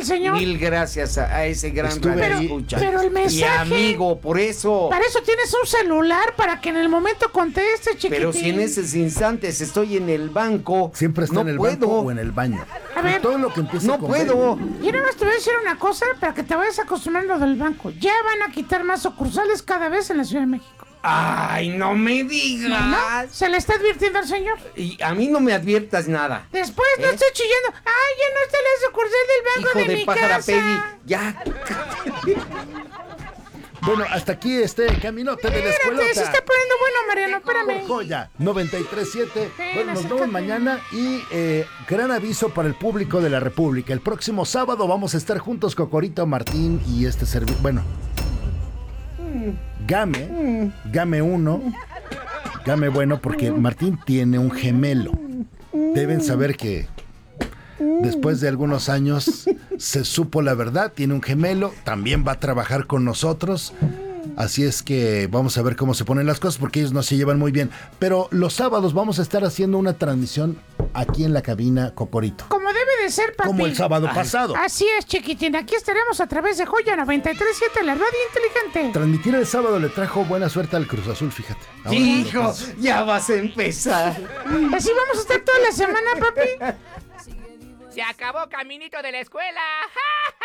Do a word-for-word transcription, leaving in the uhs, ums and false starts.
señor. Mil gracias a, a ese gran Estuve radio ahí. escucha. Pero el mensaje... Y amigo, por eso. Para eso tienes un celular, para que en el momento conteste, chiquitín. Pero si en esos instantes estoy en el banco, Siempre está no en el puedo. banco o en el baño. A ver. Y todo lo que empieza No con puedo. B. Y nada más te voy a decir una cosa para que te vayas acostumbrando del banco. Ya van a quitar más sucursales cada vez en la Ciudad de México. Ay, no me digas. ¿No? ¿Se le está advirtiendo al señor? Y a mí no me adviertas nada. Después no ¿Eh? estoy chillando. Ay, ya no está la sucursal del banco Hijo de, de, mi pájara casa. Peggy, ya. Bueno, hasta aquí este caminote de la Espérate, escuelota. se está poniendo bueno, Mariano, Por espérame. Joya noventa y tres punto siete. Ven, Bueno, nos acércate. vemos mañana y eh, gran aviso para el público de la República. El próximo sábado vamos a estar juntos Cocorito, Martín y este servidor. Bueno, Game, Game uno, Game bueno porque Martín tiene un gemelo. Deben saber que después de algunos años se supo la verdad, tiene un gemelo, también va a trabajar con nosotros. Así es que vamos a ver cómo se ponen las cosas porque ellos no se llevan muy bien. Pero los sábados vamos a estar haciendo una transmisión aquí en la cabina Cocorito. Como debe de ser, papi. Como el sábado pasado. Así es, chiquitín. Aquí estaremos a través de Joya noventa y tres punto siete, la radio inteligente. Transmitir el sábado le trajo buena suerte al Cruz Azul, fíjate. Ahora Hijo, sí. ya vas a empezar. Así vamos a estar toda la semana, papi. Se acabó Caminito de la Escuela. ¡Ja!